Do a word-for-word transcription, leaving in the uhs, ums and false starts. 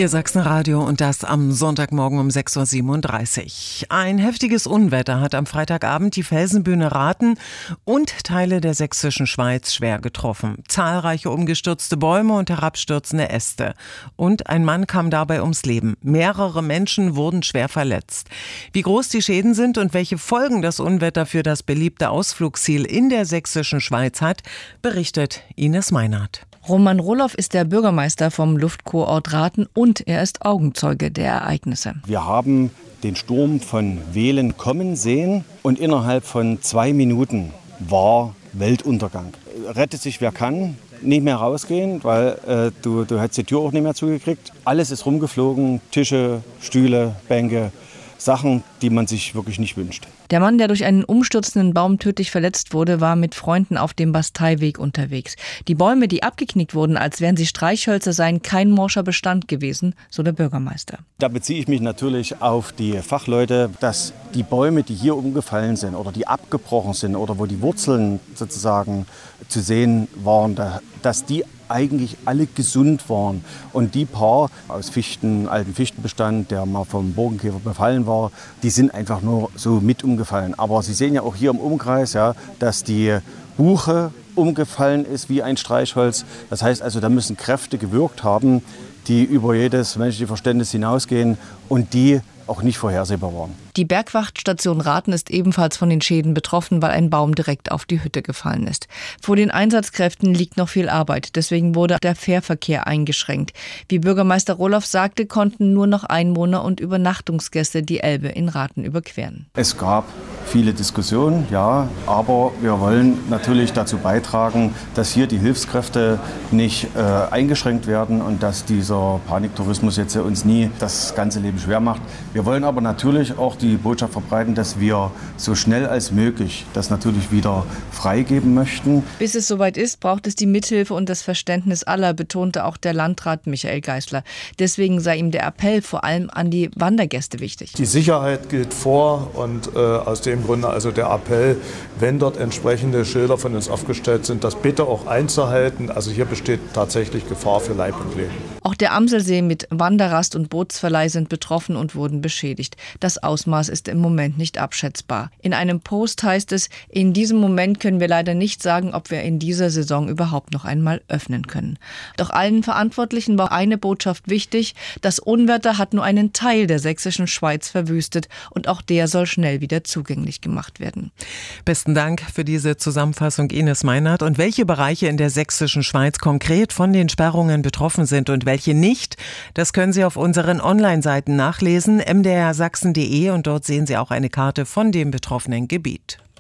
Ihr Sachsenradio und das am Sonntagmorgen um sechs Uhr siebenunddreißig. Ein heftiges Unwetter hat am Freitagabend die Felsenbühne Rathen und Teile der sächsischen Schweiz schwer getroffen. Zahlreiche umgestürzte Bäume und herabstürzende Äste. Und ein Mann kam dabei ums Leben. Mehrere Menschen wurden schwer verletzt. Wie groß die Schäden sind und welche Folgen das Unwetter für das beliebte Ausflugsziel in der sächsischen Schweiz hat, berichtet Ines Meinert. Roman Roloff ist der Bürgermeister vom Luftkurort Rathen und er ist Augenzeuge der Ereignisse. Wir haben den Sturm von Wehlen kommen sehen und innerhalb von zwei Minuten war Weltuntergang. Rettet sich wer kann, nicht mehr rausgehen, weil äh, du, du hättest die Tür auch nicht mehr zugekriegt. Alles ist rumgeflogen, Tische, Stühle, Bänke, Sachen, die man sich wirklich nicht wünscht. Der Mann, der durch einen umstürzenden Baum tödlich verletzt wurde, war mit Freunden auf dem Basteiweg unterwegs. Die Bäume, die abgeknickt wurden, als wären sie Streichhölzer, seien kein morscher Bestand gewesen, so der Bürgermeister. Da beziehe ich mich natürlich auf die Fachleute, dass die Bäume, die hier umgefallen sind oder die abgebrochen sind oder wo die Wurzeln sozusagen zu sehen waren, dass die eigentlich alle gesund waren. Und die paar aus Fichten, alten Fichtenbestand, der mal vom Borkenkäfer befallen war, die sind einfach nur so mit umgefallen. Aber Sie sehen ja auch hier im Umkreis, ja, dass die Buche umgefallen ist wie ein Streichholz. Das heißt also, da müssen Kräfte gewirkt haben, die über jedes menschliche Verständnis hinausgehen und die auch nicht vorhersehbar waren. Die Bergwachtstation Rathen ist ebenfalls von den Schäden betroffen, weil ein Baum direkt auf die Hütte gefallen ist. Vor den Einsatzkräften liegt noch viel Arbeit, deswegen wurde der Fährverkehr eingeschränkt. Wie Bürgermeister Roloff sagte, konnten nur noch Einwohner und Übernachtungsgäste die Elbe in Rathen überqueren. Es gab viele Diskussionen, ja, aber wir wollen natürlich dazu beitragen, dass hier die Hilfskräfte nicht äh, eingeschränkt werden und dass dieser Paniktourismus jetzt uns nie das ganze Leben schwer macht. Wir wollen aber natürlich auch die Botschaft verbreiten, dass wir so schnell als möglich das natürlich wieder freigeben möchten. Bis es soweit ist, braucht es die Mithilfe und das Verständnis aller, betonte auch der Landrat Michael Geisler. Deswegen sei ihm der Appell vor allem an die Wandergäste wichtig. Die Sicherheit gilt vor und äh, aus dem Grunde also der Appell, wenn dort entsprechende Schilder von uns aufgestellt sind, das bitte auch einzuhalten. Also hier besteht tatsächlich Gefahr für Leib und Leben. Auch der Amselsee mit Wanderrast und Bootsverleih sind betroffen und wurden beschädigt. Das Ausmaß ist im Moment nicht abschätzbar. In einem Post heißt es, in diesem Moment können wir leider nicht sagen, ob wir in dieser Saison überhaupt noch einmal öffnen können. Doch allen Verantwortlichen war eine Botschaft wichtig: Das Unwetter hat nur einen Teil der sächsischen Schweiz verwüstet und auch der soll schnell wieder zugänglich gemacht werden. Besten Dank für diese Zusammenfassung, Ines Meinert. Und welche Bereiche in der sächsischen Schweiz konkret von den Sperrungen betroffen sind und welche nicht, das können Sie auf unseren Online-Seiten nachlesen, m d r sachsen punkt d e, und dort sehen Sie auch eine Karte von dem betroffenen Gebiet.